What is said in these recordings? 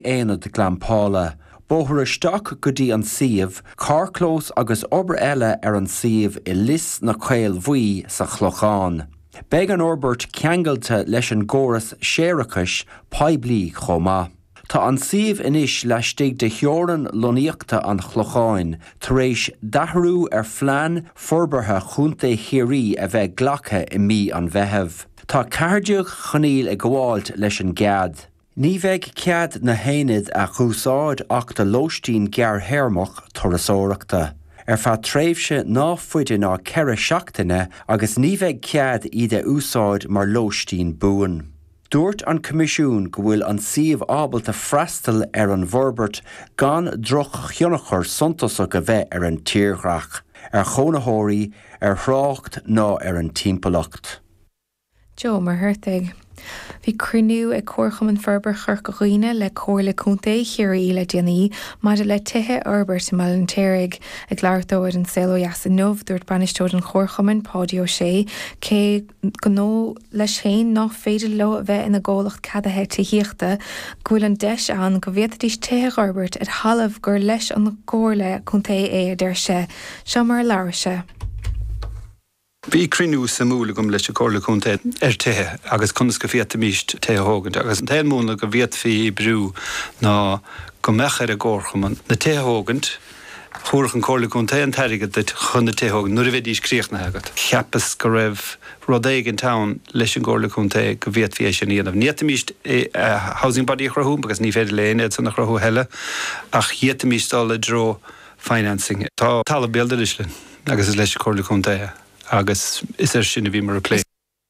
éana de Glampála. Bóthar isteach go dtí an siomh, carclós agus obair eile ar an siomh I lis na caol bhuí sa chlochán. Beag an orbert ceangailte leis an gcóras séarachais poiblí chomá. Tá an siomh inis leistigh de theoran loníochta an chlocháin, tar éis dathrú ar phlean forbartha chunta chiarí a bheith ghlacha I mí an bheitheh. Tá cairdeach choníl I gháilt leis an gcead. Ní bheidh cead na héanaid a chúsáid ach de lóistín gearrthéarmach turasóireachta. Ar feadh tréimhse ná fuide ná ceithre seachtaine agus ní bheidh cead iad a úsáid mar lóistín buan. Dúirt an comisiún go bhfuil an siomh ábalta freastal ar an bhorbert gan droch cheonnachar suntasach go bheith ar an tíorthreach, ar chónaitheoirí, ar thrácht ná ar an timpeallacht. Joe mar thuirteag. Bhí cruinniú ag comharcham an Ferber chur go dhaoine le comhairle cúnta chiarí le déanaí, maidir le tithe Herbert mal an téirigh ag leartóid an saolas an nómh dúirt banistóid an chorchaman Pádio sé, cé gnó leis chéin ná féidir leo a bheith ina ggólacht cadathe tííochta, gúil an deis an go bhéadtís tithe Herbert ar halamh gur leis an gcóirle cúnta é d se, seo mar leabhar se. Bhí cruinniú sa múla gom leis a cóirla cúnta tithe agus chunas go fiat míist tithe hógant agus an taon múna go bhíad fí brú ná go mechar a gcórchaman na tithe hógant chuach an cóirla cúnta an tairigad de chun na tithe hógant nuair a bheith díos críochna agat. Cheapas go raibh rudaig an town leis an cóirla cúnta go bhíad fí sin íanamh. Níta míist housing body chrathú agus ní féidir léine san na chrathú heile ach hiata míist ála dro financing. Tá talla bealda islin agus is leis a cóirla cúnta agus is sinna bhí mar a plé.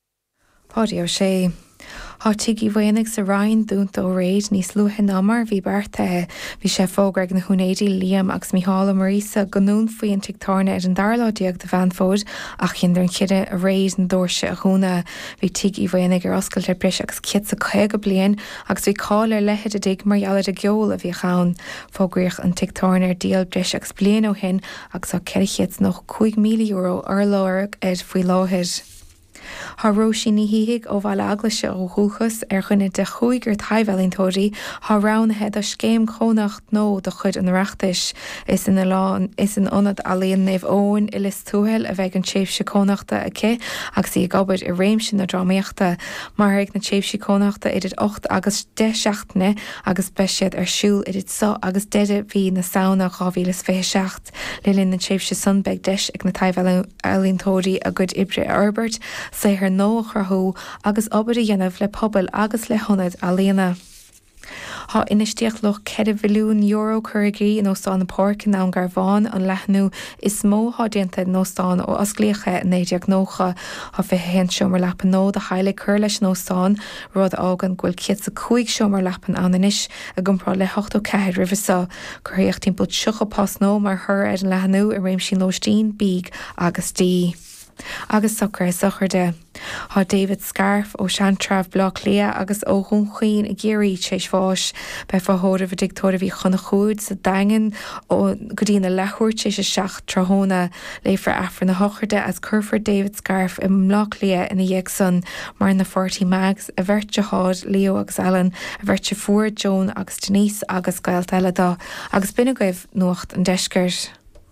Pádio sé. Tá tuigh bhaoinnig sa rainn dúnta ó réid níos luúthe námar bhí beartathe, bhí sé fógraig na húnéidí Liam agus Mícheála Marisa gonún faoin tictarna ar an darládíag de bhean fód ach chinnar an chiide a réid an dóirse a chúna. Bhí tuigh bhaoinnig ar oscailte bris agus kit sa chuige blian agus bhí cáil ar leithe a dig marhealad a geol a bhí chaun. Fógraíoch an tictarna ar díal bris agus blian ó hin agus á ceirichéad noch €5,000,000 ar láirg faoi láthir. Tá róisí ní híigh ó bhile aglaise ó thuchas ar chunne de chuigur taibhelíntóirí tá ránathe a scéim chónacht nó do chud an reachtais is in lán is an onad alíon néomh óin I lis túhail a bheith an téimhse cónachta a cé agus í gabbaid I réimsin na drámaíochta mar ag na téimhse cónachta idir 8 agus 10 seachtaine agus beisiad ar siúl idir so agus deide bhí na saona 2026 le linn na téimhse sunbeag deis ag na taibhelíntóirí a good ibre Herbert sé ar nó chrathú agus obair a dhéanamh le pobl agus le honad a léana. Tá inistíoch loch €1,000,000 chuirigí in óstán na Pórc in an Garbháin an leithnú is mó hádéanta in óstán ó osclaocha in éideag nócha a bheith hen siomar lepan nó de heilig chur leis nóstán rud ágan ghfuil ciad sa 5 siomar lepan an inis a gomprá le 8 rihisa chuíocht timppla tuchapás nó mar thur ar an leithnú a réim sin lóistín bíg agus dí. Agus sochar de. Tá David Scarf ó Seantraf Bloch Lia agus ó Chunchaoin I géirí tééis fáis be fáthóra bh dictóra bhí chuna chúd sa dagan ó go dtí na lethúirt sé seach trthóna léfar afar na hocharde as curfar David Scarf I Bloch Lia ina dhéag san mar na 40 mags a bhirte hád Leo agus Alan a bhirte fuair Joan agus Denise agus Gailta eile dá agus bina gaibh nuacht an deisceir.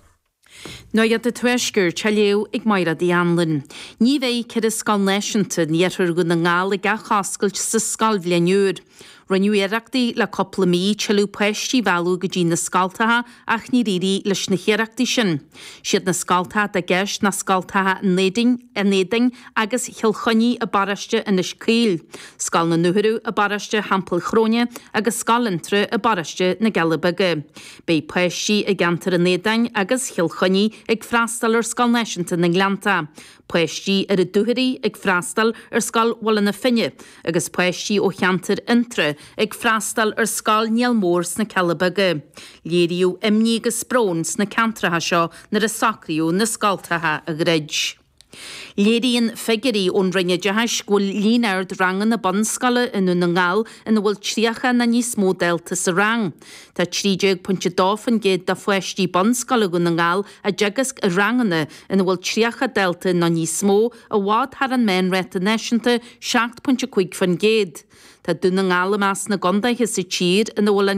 No iad a tuisgur teléú ag maira di anlin. Ní bheith cid a scal neisianta níarthar go na ngála gachascailt sa scalbhleanúr. Raniu éireachtaí le coppla mí teú poisttí bhealú go dtí na scaltatha ach ní rií leis na chéireachtaí sin. Siad na scaltatha a gceist na scaltatha néding agus cheolchoní a baraiste inis cíl. Scal na nuthú a baraiste hampel chróne agus scalintre a baraiste na Gelabige. Bei poisttí a gantar a néding agus cheolchoní ag freastal ar scal neisianta na Glanta. Poisttí ar a dúthirí ag freastal ar scal walla na finne agus poisttí ó cheantar intre ag freastal ar scal Níalmórs na Gelabige. Léiriú imní agus sprón na cantratha seo nar a sacríú na scaltatha a grid. Léiríonn figurí ón rinne deis ghfuil líonard rangan na bonscala inú na ngáil ina bhfuil tríocha na níos mó delta sa rang. Tá 30.2 géad de fuistí bonscala go na ngáil a deagas a ranganna ina bhfuil tríocha delta na níos mó a bhád thar an main réta neisianta 7.5 géad. Tá dúna ngála meas na gondaithe sa tír ina bhfuil